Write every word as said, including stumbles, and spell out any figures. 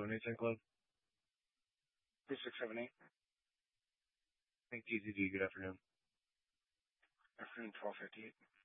Donation Club. two six seven eight. Thank you, T Z D. Good afternoon. Afternoon twelve fifty-eight.